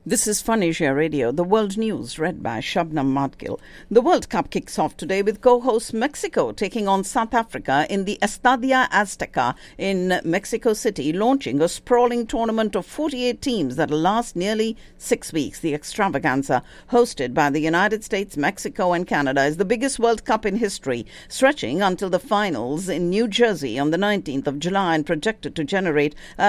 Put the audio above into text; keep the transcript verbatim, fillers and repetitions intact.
This is Fun Asia Radio, the world news read by Shabnam Madgil. The World Cup kicks off today with co-host Mexico taking on South Africa in the Estadio Azteca in Mexico City, launching a sprawling tournament of forty-eight teams that'll last nearly six weeks. The extravaganza, hosted by the United States, Mexico and Canada, is the biggest World Cup in history, stretching until the finals in New Jersey on the nineteenth of July and projected to generate uh,